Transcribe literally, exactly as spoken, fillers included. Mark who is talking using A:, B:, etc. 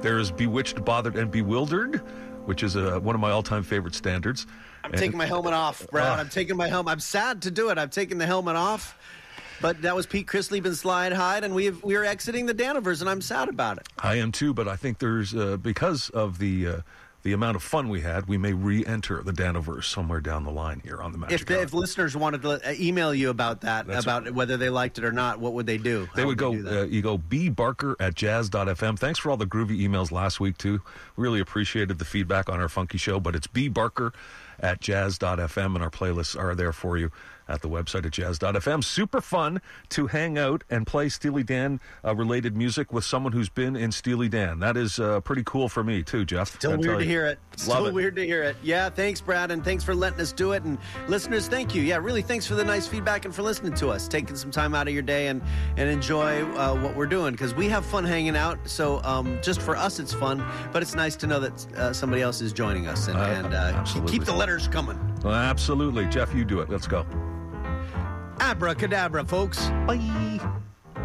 A: There's Bewitched, Bothered, and Bewildered, which is uh, one of my all-time favorite standards.
B: I'm
A: and,
B: taking my helmet off, Brad.
A: Uh,
B: I'm taking my helmet. I'm sad to do it. I'm taking the helmet off. But that was Pete Chrisley and Slide Hide, and we have, we are exiting the Daniverse, and I'm sad about it.
A: I am too, but I think there's, uh, because of the uh, the amount of fun we had, we may re-enter the Daniverse somewhere down the line here on the Magic
B: If, the,
A: Hour.
B: if listeners wanted to email you about that,
A: That's
B: about
A: right.
B: whether they liked it or not, what would they do?
A: They
B: How
A: would go,
B: do that?
A: uh, you go B Barker at jazz dot f m. Thanks for all the groovy emails last week, too. Really appreciated the feedback on our funky show, but it's B Barker at jazz dot f m, and our playlists are there for you at the website at jazz dot f m. Super fun to hang out and play Steely Dan uh, related music with someone who's been in Steely Dan. That is uh, pretty cool for me, too, Jeff.
B: Still weird to hear it. Still
A: it.
B: weird to hear it. Yeah, thanks, Brad, and thanks for letting us do it. And listeners, thank you. Yeah, really, thanks for the nice feedback and for listening to us, taking some time out of your day and, and enjoy uh, what we're doing, because we have fun hanging out. So um, just for us, it's fun, but it's nice to know that uh, somebody else is joining us. And,
A: Uh,
B: and uh,
A: absolutely.
B: keep the letters coming.
A: Well, absolutely. Jeff, you do it. Let's go.
B: Abracadabra, folks. Bye.